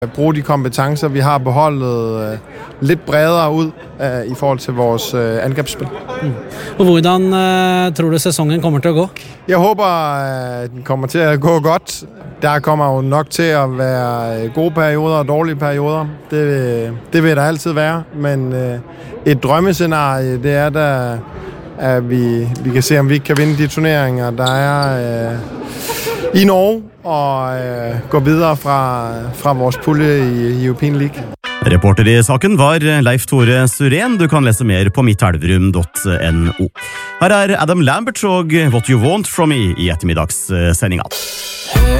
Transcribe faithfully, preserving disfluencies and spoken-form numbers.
Bruge de kompetencer, vi har på holdet, litt bredere ut i forhold til vores angrebsspil. Mm. Og hvordan uh, tror du sesongen kommer til å gå? Jeg håper, den kommer til å gå godt. Der kommer jo nok til å være gode perioder og dårlige perioder. Det, det vil det altid være, men uh, et drømmescenarie, det er da, at vi, vi kan se, om vi kan vinne de turneringer, der er uh, i Norge, og uh, gå videre fra, fra vores pulje i, i European League. Reporter i saken var Leif Tore Suren. Du kan lese mer på mittelverum punktum no. Her er Adam Lambert og What You Want From Me i ettermiddagssendinga.